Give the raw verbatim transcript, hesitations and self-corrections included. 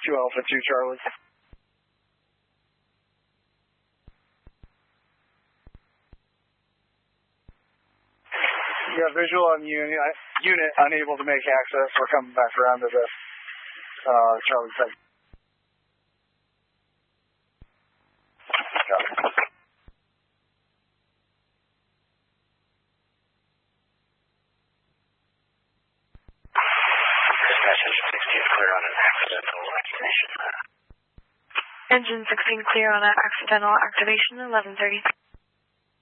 two Alpha two Charlie. Yeah, visual on unit, unit unable to make access. We're coming back around to the uh, Charlie site. Engine sixteen clear on an accidental activation, eleven thirty.